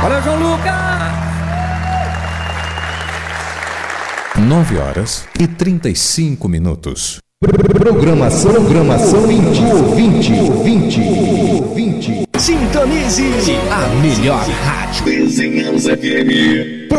Valeu, João Lucas! 9h35. Programação ouvinte. Sintonize a melhor rádio. Desenhamos FM.